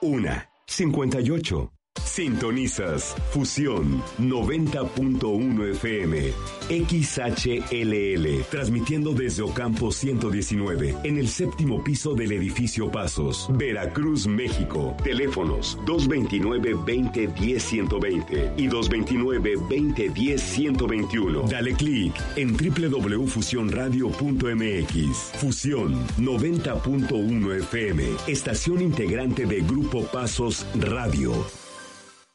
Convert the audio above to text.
1:58. Sintonizas Fusión 90.1 FM, XHLL, transmitiendo desde Ocampo 119, en el séptimo piso del edificio Pasos, Veracruz, México. Teléfonos 229-2010-120 y 229-2010-121. Dale clic en www.fusionradio.mx. Fusión 90.1 FM, estación integrante de Grupo Pasos Radio.